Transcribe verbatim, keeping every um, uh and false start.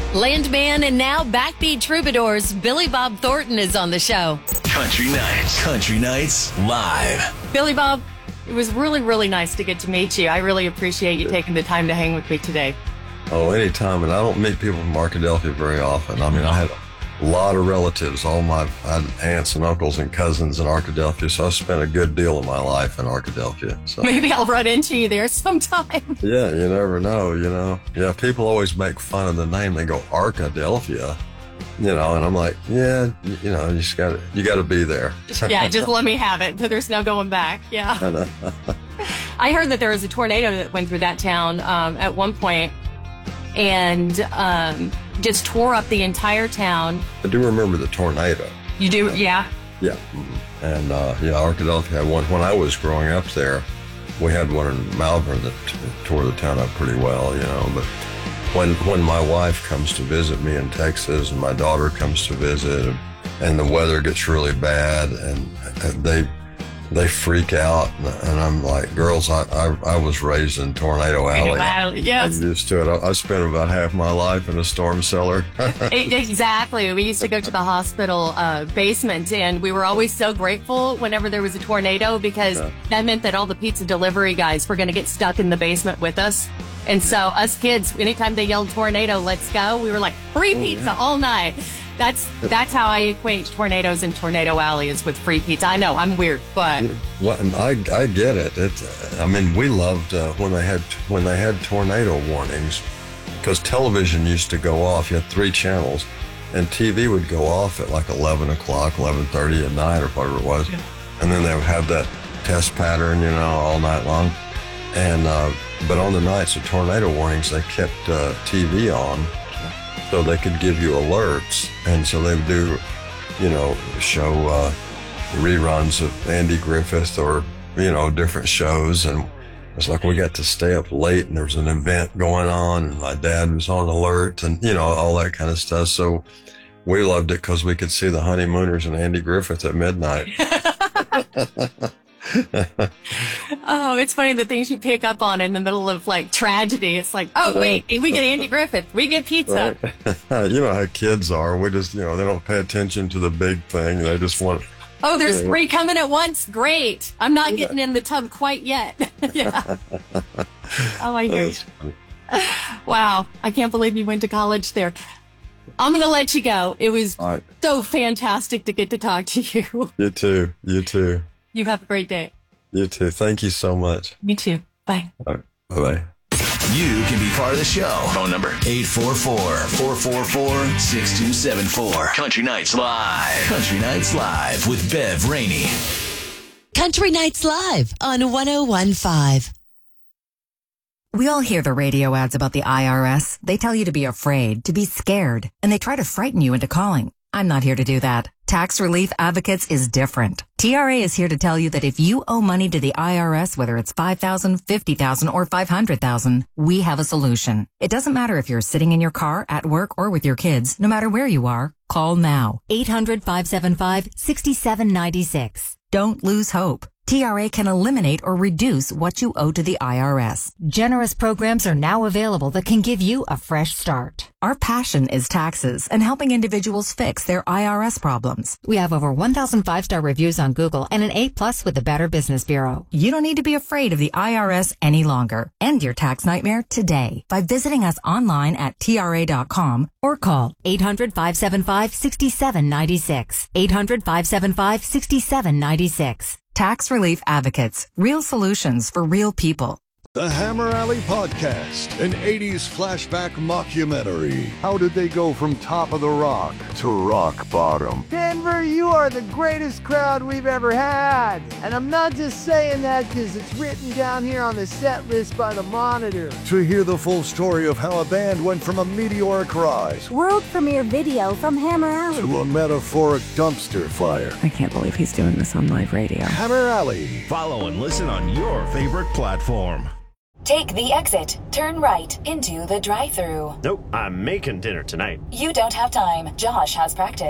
Landman and now Backbeat Troubadours, Billy Bob Thornton is on the show. Country Nights. Country Nights Live. Billy Bob, it was really, really nice to get to meet you. I really appreciate you taking the time to hang with me today. Oh, anytime. And I don't meet people from Arkadelphia very often. I mean, I had a lot of relatives. All my I had aunts and uncles and cousins in Arkadelphia, so I spent a good deal of my life in Arkadelphia. So maybe I'll run into you there sometime. Yeah, you never know, you know. Yeah, people always make fun of the name. They go Arkadelphia, you know, and I'm like, yeah, you know, you just got to you got to be there. Yeah, just let me have it. There's no going back. Yeah. I, I heard that there was a tornado that went through that town um, at one point, and um, just tore up the entire town. I do remember the tornado. You do? Yeah. Yeah. And, uh, yeah, Arkadelphia had one. When I was growing up there, we had one in Malvern that t- tore the town up pretty well, you know. But when when my wife comes to visit me in Texas and my daughter comes to visit and, and the weather gets really bad and, and they they freak out, and I'm like, girls, I I, I was raised in Tornado Alley. Wow, yes. I'm used to it. I, I spent about half my life in a storm cellar. Exactly. We used to go to the hospital uh, basement, and we were always so grateful whenever there was a tornado, because yeah. that meant that all the pizza delivery guys were going to get stuck in the basement with us. And so us kids, anytime they yelled tornado, let's go, we were like, free pizza oh, yeah. all night. That's that's how I equate tornadoes in Tornado Alley, is with free pizza. I know, I'm weird, but well, I I get it. It's, I mean, we loved uh, when they had when they had tornado warnings, because television used to go off. You had three channels, and T V would go off at like eleven o'clock, eleven thirty at night, or whatever it was, yeah. and then they would have that test pattern, you know, all night long. And uh, but on the nights of tornado warnings, they kept uh, T V on, so they could give you alerts. And so they would do, you know, show uh, reruns of Andy Griffith or, you know, different shows. And it's like we got to stay up late and there was an event going on and my dad was on alert and, you know, all that kind of stuff. So we loved it because we could see the Honeymooners and Andy Griffith at midnight. Oh, it's funny the things you pick up on in the middle of like tragedy. It's like, oh wait, we get Andy Griffith, we get pizza. Right. You know how kids are. We just, you know, they don't pay attention to the big thing. They just want. Oh, there's three coming at once. Great. I'm not getting in the tub quite yet. Yeah. Oh, I hear you. Wow, I can't believe you went to college there. I'm going to let you go. It was right. so fantastic to get to talk to you. You too. You too. You have a great day. You too. Thank you so much. Me too. Bye. Right. Bye-bye. You can be part of the show. Phone number eight four four, four four four, six two seven four. Country Nights Live. Country Nights Live with Bev Rainey. Country Nights Live on one oh one point five. We all hear the radio ads about the I R S. They tell you to be afraid, to be scared, and they try to frighten you into calling. I'm not here to do that. Tax Relief Advocates is different. T R A is here to tell you that if you owe money to the I R S, whether it's five thousand dollars, fifty thousand dollars, or five hundred thousand dollars, we have a solution. It doesn't matter if you're sitting in your car, at work, or with your kids. No matter where you are, call now. eight hundred, five seven five, six seven nine six. Don't lose hope. T R A can eliminate or reduce what you owe to the I R S. Generous programs are now available that can give you a fresh start. Our passion is taxes and helping individuals fix their I R S problems. We have over one thousand five-star reviews on Google and an A plus with the Better Business Bureau. You don't need to be afraid of the I R S any longer. End your tax nightmare today by visiting us online at T R A dot com or call eight hundred, five seven five, six seven nine six. eight hundred, five seven five, six seven nine six. Tax Relief Advocates. Real solutions for real people. The Hammer Alley Podcast, an eighties flashback mockumentary. How did they go from top of the rock to rock bottom? Denver, you are the greatest crowd we've ever had. And I'm not just saying that because it's written down here on the set list by the Monitor. To hear the full story of how a band went from a meteoric rise, world premiere video from Hammer Alley, to a metaphoric dumpster fire. I can't believe he's doing this on live radio. Hammer Alley. Follow and listen on your favorite platform. Take the exit, turn right into the drive-thru. Nope, I'm making dinner tonight. You don't have time. Josh has practice.